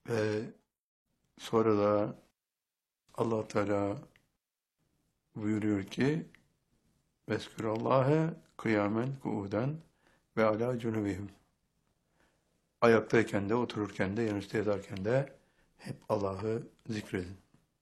Ve sonra da Allah Teala buyuruyor ki Veskurallâhe kıyamen kuuden ve alâ cunubihim. Ayaktayken de, otururken de, yanüstü yatarken de hep Allah'ı zikredin.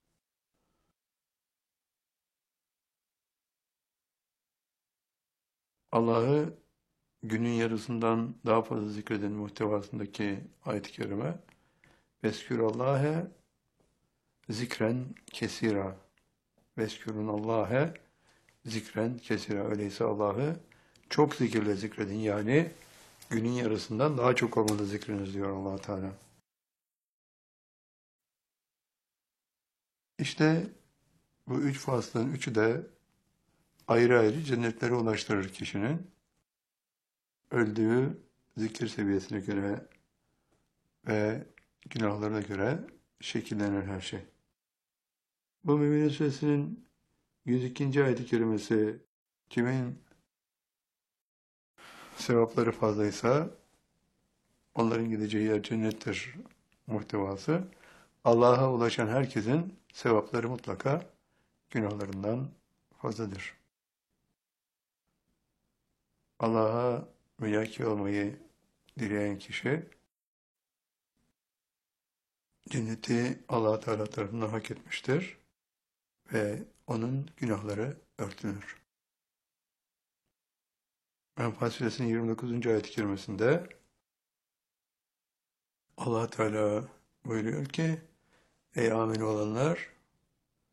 Allah'ı günün yarısından daha fazla zikredin muhtevasındaki ayet-i kerime Veskurallâhe zikren kesira. Veskurunallâhe zikren kesira. Öyleyse Allah'ı çok zikirle zikredin. Yani günün yarısından daha çok olmalı zikriniz diyor Allah Teala. İşte bu üç faslın üçü de ayrı ayrı cennetlere ulaştırır kişinin. Öldüğü zikir seviyesine göre ve günahlarına göre şekillenir her şey. Bu Mü'minin Suresinin 102. ayet-i kerimesi kimin sevapları fazlaysa onların gideceği yer cennettir muhtevası. Allah'a ulaşan herkesin sevapları mutlaka günahlarından fazladır. Allah'a müyaki olmayı dileyen kişi cenneti Allah Teala tarafından hak etmiştir ve onun günahları örtülür. Enfal Suresinin 29. ayet-i kerimesinde Allah Teala buyuruyor ki ey amin olanlar